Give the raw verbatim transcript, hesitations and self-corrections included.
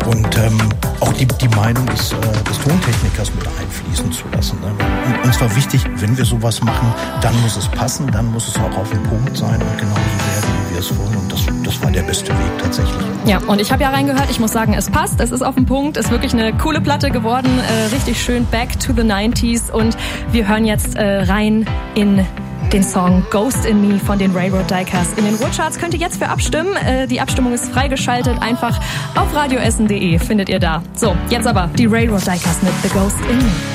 und ähm, auch die, die Meinung des, äh, des Tontechnikers mit einfließen zu lassen. Ne? Und uns war wichtig, wenn wir sowas machen, dann muss es passen, dann muss es auch auf den Punkt sein und genauso werden, wie wir es wollen. Und das, das war der beste Weg tatsächlich. Ja, und ich habe ja reingehört, ich muss sagen, es passt, es ist auf den Punkt, ist wirklich eine coole Platte geworden, äh, richtig schön Back to the nineties und wir hören jetzt äh, rein in den Song Ghost in Me von den Railroad Dikers. In den Ruhrcharts könnt ihr jetzt für abstimmen. Äh, die Abstimmung ist freigeschaltet. Einfach auf radioessen punkt de findet ihr da. So, jetzt aber die Railroad Dikers mit The Ghost in Me.